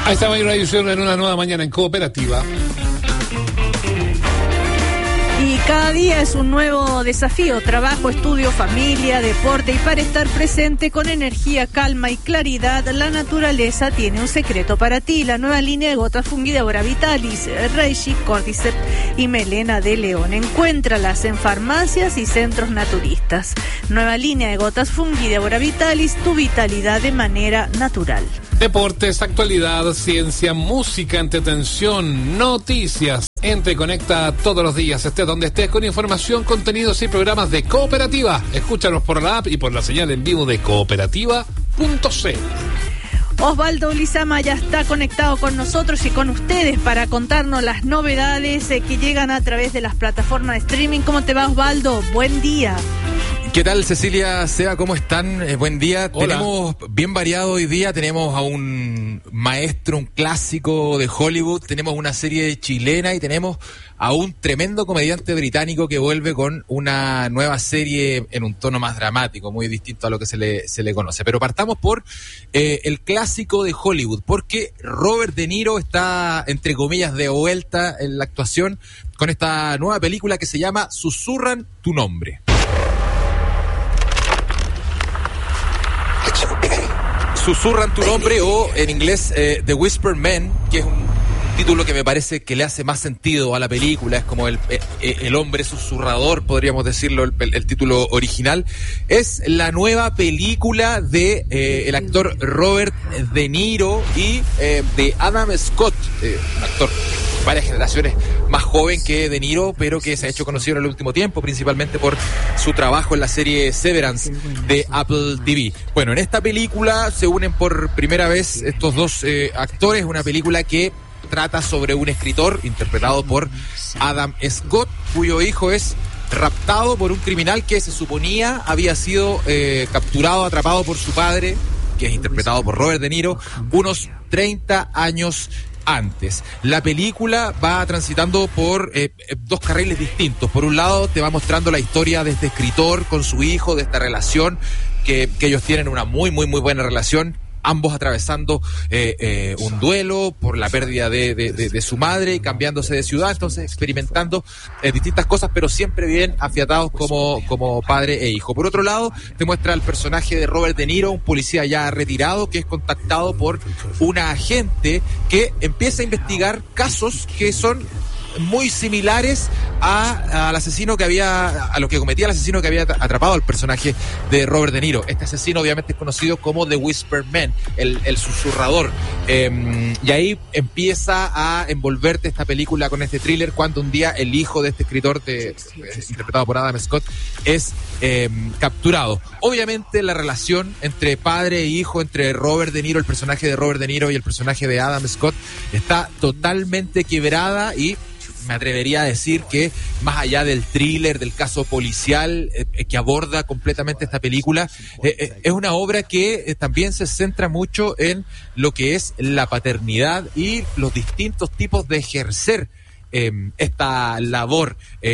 Ahí está Mayra Ayuso en una nueva mañana en Cooperativa. Y cada día es un nuevo desafío, trabajo, estudio, familia, deporte, y para estar presente con energía, calma y claridad, la naturaleza tiene un secreto para ti. La nueva línea de gotas Fungi de Aura Vitalis, Reishi, Cordyceps y Melena de León. Encuéntralas en farmacias y centros naturistas. Nueva línea de gotas Fungi de Aura Vitalis, tu vitalidad de manera natural. Deportes, actualidad, ciencia, música, entretención, noticias. Entre y conecta todos los días, estés donde estés, con información, contenidos y programas de Cooperativa. Escúchanos por la app y por la señal en vivo de cooperativa.cl. Osvaldo Lizama ya está conectado con nosotros y con ustedes para contarnos las novedades que llegan a través de las plataformas de streaming. ¿Cómo te va, Osvaldo? Buen día. ¿Qué tal, Cecilia, Seba? ¿Cómo están? Buen día. Hola. Tenemos bien variado hoy día. Tenemos a un maestro, un clásico de Hollywood. Tenemos una serie chilena y tenemos a un tremendo comediante británico que vuelve con una nueva serie en un tono más dramático, muy distinto a lo que se le conoce. Pero partamos por el clásico de Hollywood, porque Robert De Niro está, entre comillas, de vuelta en la actuación con esta nueva película que se llama Susurran tu nombre. Susurran tu nombre, o en inglés The Whisper Man, que es un título que me parece que le hace más sentido a la película. Es como el hombre susurrador, podríamos decirlo, el título original. Es la nueva película de el actor Robert De Niro y de Adam Scott, un actor varias generaciones más joven que De Niro, pero que se ha hecho conocido en el último tiempo, principalmente por su trabajo en la serie Severance de Apple TV. Bueno, en esta película se unen por primera vez estos dos actores, una película que trata sobre un escritor interpretado por Adam Scott, cuyo hijo es raptado por un criminal que se suponía había sido capturado, atrapado por su padre, que es interpretado por Robert De Niro, unos 30 años antes. La película va transitando por dos carriles distintos. Por un lado, te va mostrando la historia de este escritor con su hijo, de esta relación, que ellos tienen una muy, muy, muy buena relación, ambos atravesando un duelo por la pérdida de su madre y cambiándose de ciudad, entonces experimentando distintas cosas, pero siempre bien afiatados como padre e hijo. Por otro lado, te muestra el personaje de Robert De Niro, un policía ya retirado que es contactado por una agente que empieza a investigar casos que son muy similares al asesino a lo que cometía el asesino que había atrapado al personaje de Robert De Niro. Este asesino obviamente es conocido como The Whisper Man, el susurrador. Y ahí empieza a envolverte esta película con este thriller cuando un día el hijo de este escritor interpretado por Adam Scott es capturado. Obviamente la relación entre padre e hijo, entre Robert De Niro, el personaje de Robert De Niro, y el personaje de Adam Scott está totalmente quebrada, y me atrevería a decir que más allá del thriller, del caso policial que aborda completamente esta película, es una obra que también se centra mucho en lo que es la paternidad y los distintos tipos de ejercer esta labor.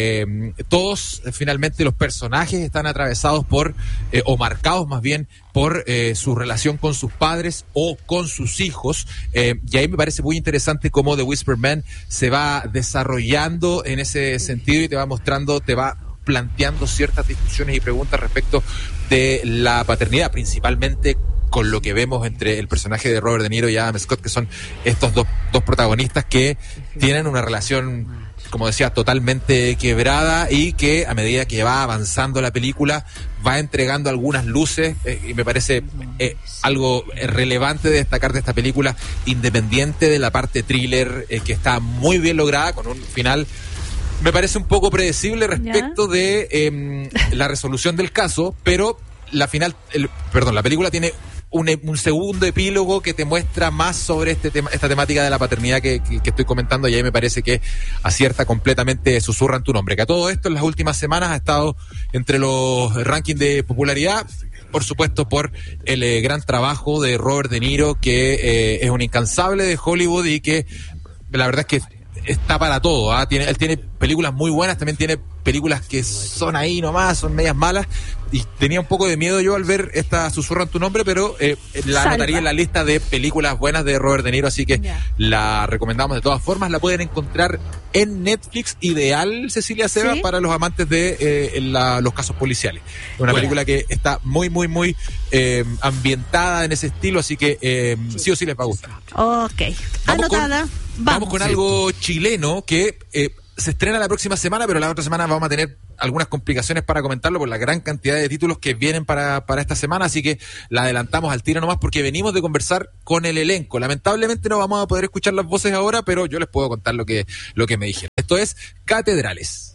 Todos finalmente los personajes están atravesados por o marcados más bien por su relación con sus padres o con sus hijos, y ahí me parece muy interesante cómo The Whisper Man se va desarrollando en ese sentido y te va mostrando, te va planteando ciertas discusiones y preguntas respecto de la paternidad, principalmente con lo que vemos entre el personaje de Robert De Niro y Adam Scott, que son estos dos protagonistas que tienen una relación, como decía, totalmente quebrada, y que a medida que va avanzando la película va entregando algunas luces, y me parece algo relevante de destacar de esta película, independiente de la parte thriller, que está muy bien lograda, con un final me parece un poco predecible respecto de la resolución del caso, pero la película tiene un segundo epílogo que te muestra más sobre esta temática de la paternidad que estoy comentando, y ahí me parece que acierta completamente Susurran tu nombre, que a todo esto en las últimas semanas ha estado entre los rankings de popularidad, por supuesto por el gran trabajo de Robert De Niro, que es un incansable de Hollywood y que la verdad es que está para todo, ¿eh? Él tiene películas muy buenas, también tiene películas que son ahí nomás, son medias malas, y tenía un poco de miedo yo al ver esta Susurran tu nombre, pero la anotaría en la lista de películas buenas de Robert De Niro, así que la recomendamos de todas formas. La pueden encontrar en Netflix, ideal, Cecilia Seba, para los amantes de los casos policiales. Una película que está muy, muy, muy ambientada en ese estilo, así que sí o sí les va a gustar. Ok, anotada. Vamos con algo chileno que se estrena la próxima semana, pero la otra semana vamos a tener algunas complicaciones para comentarlo por la gran cantidad de títulos que vienen para esta semana, así que la adelantamos al tiro nomás porque venimos de conversar con el elenco. Lamentablemente no vamos a poder escuchar las voces ahora, pero yo les puedo contar lo que me dijeron. Esto es Catedrales.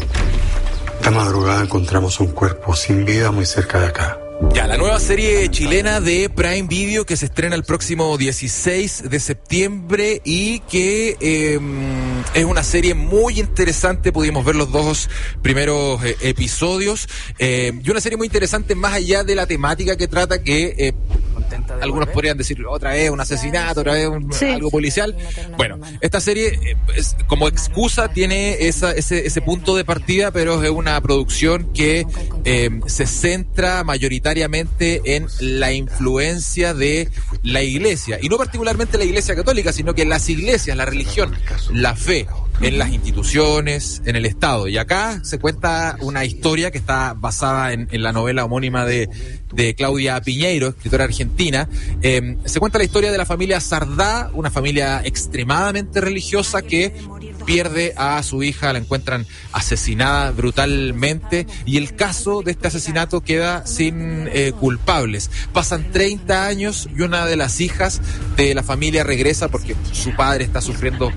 Esta madrugada encontramos un cuerpo sin vida muy cerca de acá. Ya, la nueva serie chilena de Prime Video que se estrena el próximo 16 de septiembre y que es una serie muy interesante. Pudimos ver los 2 primeros episodios y una serie muy interesante más allá de la temática que trata, que algunos podrían decir otra vez un asesinato, otra vez algo policial. Bueno, esta serie como excusa tiene ese punto de partida, pero es una producción que se centra mayoritariamente en la influencia de la iglesia, y no particularmente la iglesia católica, sino que las iglesias, la religión, la fe en las instituciones, en el Estado. Y acá se cuenta una historia que está basada en la novela homónima de Claudia Piñeiro, escritora argentina. Se cuenta la historia de la familia Sardá, una familia extremadamente religiosa que pierde a su hija, la encuentran asesinada brutalmente, y el caso de este asesinato queda sin culpables. Pasan 30 años y una de las hijas de la familia regresa porque su padre está sufriendo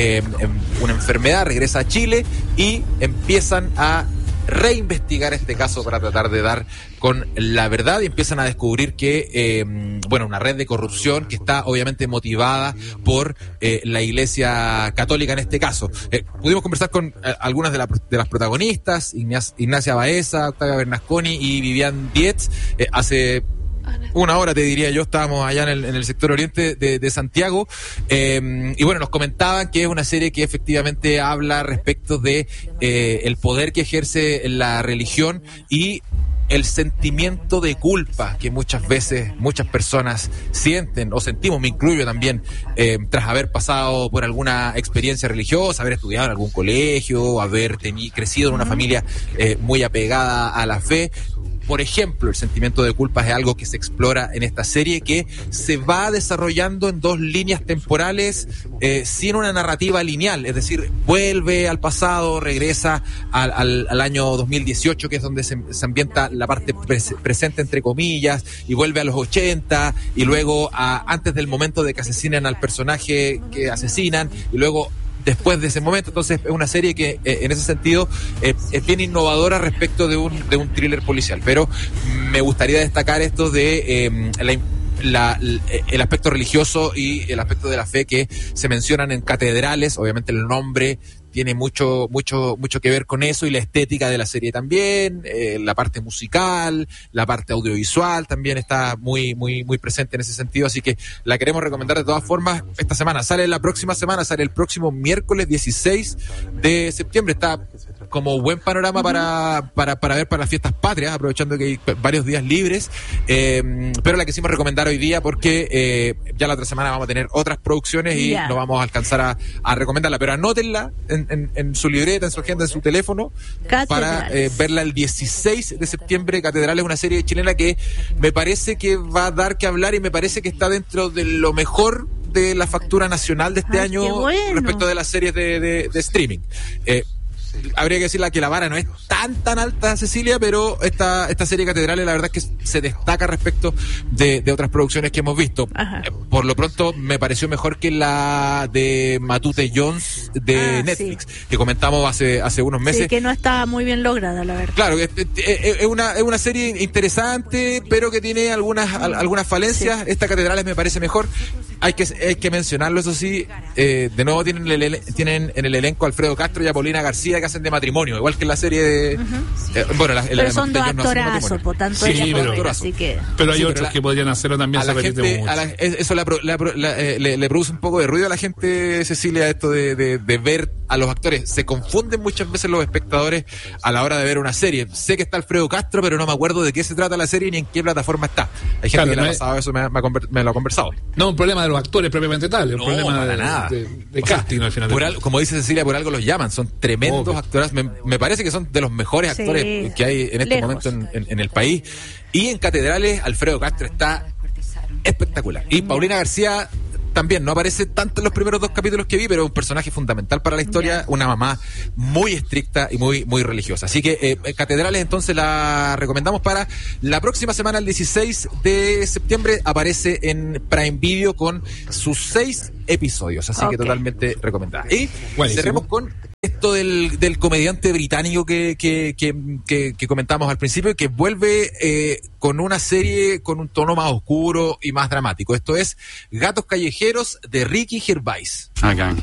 una enfermedad, regresa a Chile y empiezan a reinvestigar este caso para tratar de dar con la verdad, y empiezan a descubrir que una red de corrupción que está obviamente motivada por la Iglesia Católica en este caso. Pudimos conversar con algunas de las protagonistas, Ignacia Baeza, Octavia Bernasconi y Vivian Dietz. Hace una hora, te diría yo, estábamos allá en el sector oriente de Santiago, y bueno, nos comentaban que es una serie que efectivamente habla respecto de el poder que ejerce la religión y el sentimiento de culpa que muchas veces muchas personas sienten o sentimos, me incluyo también, tras haber pasado por alguna experiencia religiosa, haber estudiado en algún colegio, haber crecido en una familia muy apegada a la fe. Por ejemplo, el sentimiento de culpa es algo que se explora en esta serie, que se va desarrollando en 2 líneas temporales sin una narrativa lineal, es decir, vuelve al pasado, regresa al año 2018, que es donde se ambienta la parte presente entre comillas, y vuelve a los 80, y luego antes del momento de que asesinan al personaje que asesinan, y luego después de ese momento. Entonces es una serie que en ese sentido es bien innovadora respecto de un thriller policial, pero me gustaría destacar esto de el aspecto religioso y el aspecto de la fe que se mencionan en Catedrales. Obviamente el nombre tiene mucho que ver con eso, y la estética de la serie también, la parte musical, la parte audiovisual también está muy presente en ese sentido, así que la queremos recomendar de todas formas. Esta semana sale, la próxima semana sale el próximo miércoles 16 de septiembre. Está como buen panorama para ver para las fiestas patrias, aprovechando que hay varios días libres, pero la quisimos recomendar hoy día porque ya la otra semana vamos a tener otras producciones y no vamos a alcanzar a recomendarla, pero anótenla en su libreta, en su agenda, en su teléfono, para verla el 16 de septiembre. Catedral es una serie chilena que me parece que va a dar que hablar, y me parece que está dentro de lo mejor de la factura nacional de este año respecto de las series de streaming. Habría que decirle que la vara no es tan alta, Cecilia, pero esta serie Catedrales, la verdad es que se destaca respecto de otras producciones que hemos visto. Por lo pronto me pareció mejor que la de Matute Jones de Netflix, que comentamos hace unos meses. Sí, que no está muy bien lograda, la verdad. Claro, es una serie interesante, pero que tiene algunas falencias. Esta Catedrales me parece mejor. Hay que mencionarlo, eso sí. De nuevo tienen en el elenco a Alfredo Castro y a Paulina García, que hacen de matrimonio, igual que en la serie de... pero son dos actorazos, por tanto, sí, así que... Pero hay otros que podrían hacerlo también. A la gente, eso le produce un poco de ruido a la gente, Cecilia, esto de ver a los actores. Se confunden muchas veces los espectadores a la hora de ver una serie. Sé que está Alfredo Castro, pero no me acuerdo de qué se trata la serie ni en qué plataforma está. Hay gente que le ha pasado eso, me lo ha conversado. No, un problema de los actores propiamente tal, un problema de casting al final. Como dice Cecilia, por algo los llaman, son tremendos actores. Me parece que son de los mejores actores que hay en este momento en el país. Y en Catedrales, Alfredo Castro está espectacular. Y Paulina García también no aparece tanto en los primeros 2 capítulos que vi, pero es un personaje fundamental para la historia, una mamá muy estricta y muy, muy religiosa. Así que Catedrales entonces la recomendamos para la próxima semana, el 16 de septiembre, aparece en Prime Video con sus 6 episodios, así que totalmente recomendada. Y cerremos con esto del comediante británico que comentamos al principio, y que vuelve con una serie con un tono más oscuro y más dramático. Esto es Gatos Callejeros, de Ricky Gervais. Okay.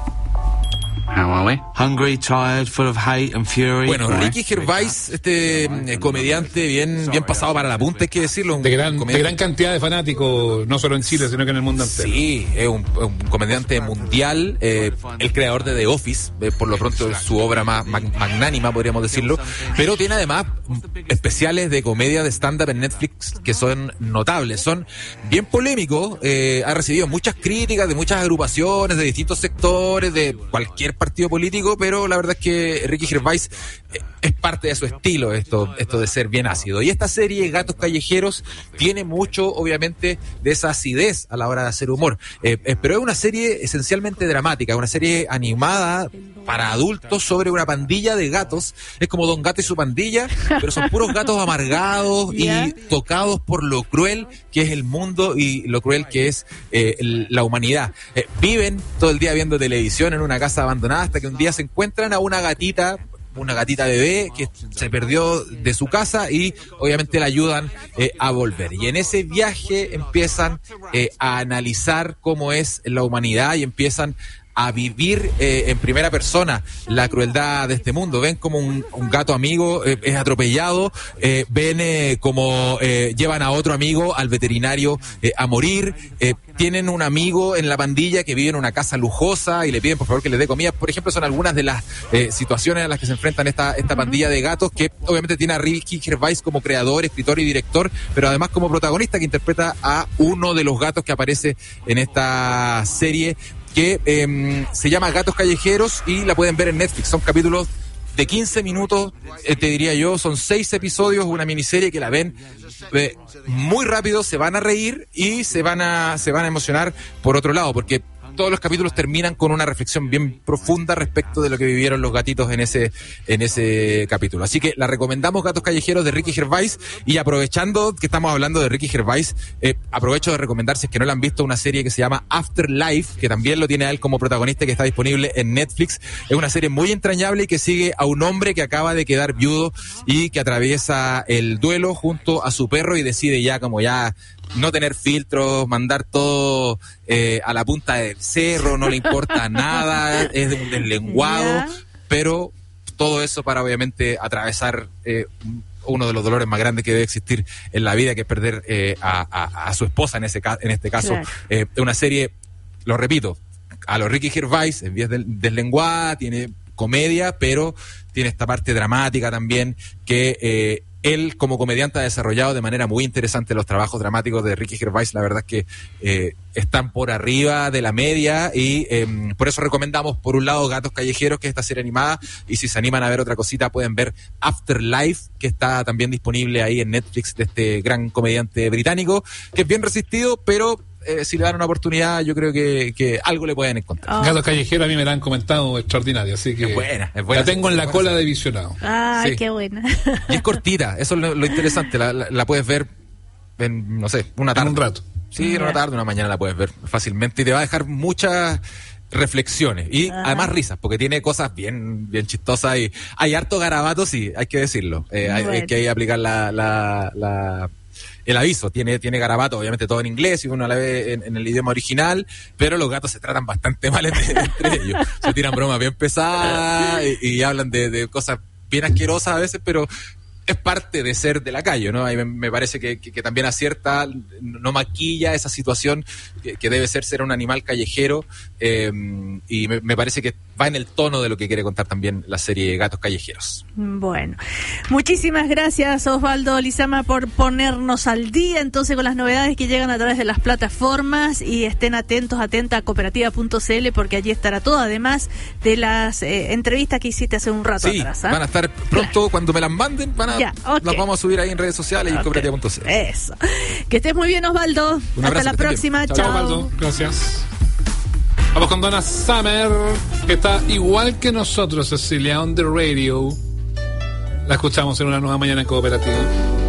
How are we? Hungry, tired, full of hate and fury. Bueno, Ricky Gervais, comediante bien pasado para la punta, hay que decirlo. De gran cantidad de fanáticos, no solo en Chile, sino que en el mundo entero. Sí, es un comediante mundial, el creador de The Office, por lo pronto es su obra más magnánima, podríamos decirlo, pero tiene además especiales de comedia de stand-up en Netflix que son notables, son bien polémicos, ha recibido muchas críticas de muchas agrupaciones, de distintos sectores, de cualquier partido político, pero la verdad es que Ricky Gervais es parte de su estilo, esto de ser bien ácido. Y esta serie, Gatos Callejeros, tiene mucho, obviamente, de esa acidez a la hora de hacer humor. Pero es una serie esencialmente dramática, una serie animada para adultos sobre una pandilla de gatos. Es como Don Gato y su pandilla, pero son puros gatos amargados y tocados por lo cruel que es el mundo y lo cruel que es la humanidad. Viven todo el día viendo televisión en una casa abandonada hasta que un día se encuentran a una gatita bebé que se perdió de su casa y obviamente la ayudan a volver. Y en ese viaje empiezan a analizar cómo es la humanidad y empiezan a vivir en primera persona la crueldad de este mundo. Ven como un gato amigo es atropellado, ven como llevan a otro amigo al veterinario a morir, tienen un amigo en la pandilla que vive en una casa lujosa y le piden por favor que les dé comida. Por ejemplo, son algunas de las situaciones a las que se enfrentan esta pandilla de gatos, que obviamente tiene a Ricky Gervais como creador, escritor y director, pero además como protagonista, que interpreta a uno de los gatos que aparece en esta serie, que se llama Gatos Callejeros y la pueden ver en Netflix. Son capítulos de 15 minutos, te diría yo, son 6 episodios, una miniserie que la ven muy rápido, se van a reír y se van a emocionar por otro lado, porque todos los capítulos terminan con una reflexión bien profunda respecto de lo que vivieron los gatitos en ese capítulo. Así que la recomendamos, Gatos Callejeros, de Ricky Gervais. Y aprovechando que estamos hablando de Ricky Gervais, aprovecho de recomendar, si es que no la han visto, una serie que se llama Afterlife, que también lo tiene a él como protagonista, que está disponible en Netflix. Es una serie muy entrañable y que sigue a un hombre que acaba de quedar viudo y que atraviesa el duelo junto a su perro y decide ya no tener filtros, mandar todo a la punta del cerro, no le importa nada, es de un deslenguado, pero todo eso para obviamente atravesar uno de los dolores más grandes que debe existir en la vida, que es perder a su esposa en este caso. Claro. Una serie, lo repito, a los Ricky Gervais, en vez de deslenguada, tiene comedia, pero tiene esta parte dramática también que él como comediante ha desarrollado de manera muy interesante. Los trabajos dramáticos de Ricky Gervais, la verdad es que están por arriba de la media y por eso recomendamos, por un lado, Gatos Callejeros, que es esta serie animada, y si se animan a ver otra cosita pueden ver Afterlife, que está también disponible ahí en Netflix, de este gran comediante británico, que es bien resistido, pero si le dan una oportunidad, yo creo que algo le pueden encontrar. Gatos Callejeros a mí me la han comentado extraordinaria, así que es buena. La tengo en la cola de visionado. Ay, sí. Qué buena. Y es cortita, eso es lo interesante, la puedes ver en, no sé, una tarde. En un rato. Sí, en una tarde, una mañana la puedes ver fácilmente y te va a dejar muchas reflexiones y además risas, porque tiene cosas bien chistosas y hay harto garabato, sí, hay que decirlo. Hay que aplicar el aviso. Tiene garabato, obviamente todo en inglés y uno la ve en el idioma original, pero los gatos se tratan bastante mal entre ellos. Se tiran bromas bien pesadas y hablan de cosas bien asquerosas a veces, pero es parte de ser de la calle, ¿no? Y me parece que también acierta, no maquilla esa situación que debe ser un animal callejero, y me parece que va en el tono de lo que quiere contar también la serie Gatos Callejeros. Bueno, muchísimas gracias Osvaldo Lizama por ponernos al día entonces con las novedades que llegan a través de las plataformas, y estén atentas a cooperativa.cl porque allí estará todo, además de las entrevistas que hiciste hace un rato atrás. Van a estar pronto, cuando me las manden, las vamos a subir ahí en redes sociales y en cooperativa.cl. Eso. Que estés muy bien, Osvaldo. Hasta la próxima. Chao, Osvaldo. Gracias. Vamos con Donna Summer, que está igual que nosotros, Cecilia, on the radio. La escuchamos en Una Nueva Mañana en Cooperativa.